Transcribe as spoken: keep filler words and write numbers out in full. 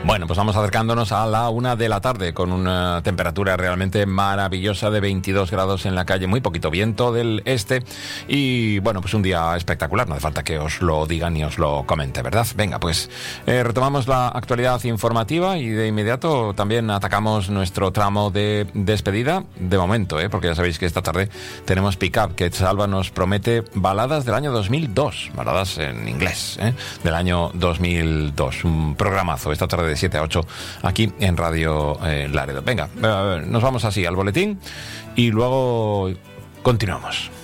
Bueno, pues vamos acercándonos a la una de la tarde con una temperatura realmente maravillosa de veintidós grados en la calle, muy poquito viento del este y bueno, pues un día espectacular, no hace falta que os lo diga ni os lo comente, ¿verdad? Venga, pues eh, retomamos la actualidad informativa y de inmediato también atacamos nuestro tramo de despedida, de momento, ¿eh? Porque ya sabéis que esta tarde tenemos Pick-up, que Salva nos promete baladas del año dos mil dos, baladas en inglés, ¿eh? Del año dos mil dos, un programazo esta tarde de siete a ocho aquí en Radio eh, Laredo. Venga, eh, nos vamos así al boletín y luego continuamos.